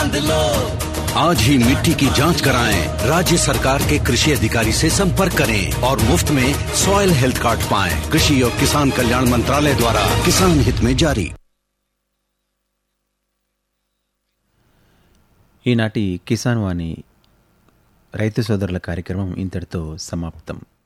बांध लो। आज ही मिट्टी की जांच कराएं। राज्य सरकार के कृषि अधिकारी से संपर्क करें और मुफ्त में सॉइल हेल्थ कार्ड पाएं। कृषि और किसान कल्याण मंत्रालय द्वारा किसान हित में जारी। ఈనాటి కిసాన్ వాణి రైతు సోదరుల కార్యక్రమం ఇంతటితో సమాప్తం.